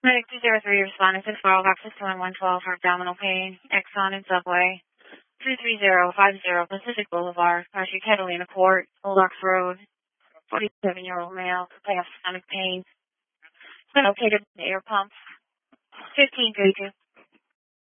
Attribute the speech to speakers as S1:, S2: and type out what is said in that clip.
S1: Medic 203 responding to the file of access to 112 for abdominal pain, Exxon and Subway, 23050 Pacific Boulevard, Marcy Catalina Court, Old Ox Road, 47-year-old male, complaint of stomach pain. It's been located in the air pump, 1532.